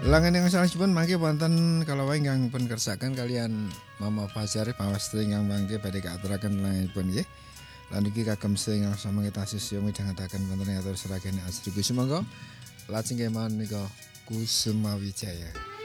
Langen yang salahipun mangke wonten kala ingkang pun kersakan kalian Mama Fajar pawasti ingkang mangke badhe kaaturaken langenipun nggih. Lan iki kagem sing samangke tasis yo midhangetaken wonten atur seragane asri Gus monggo lajeng kemawon nika Kusuma Wijaya.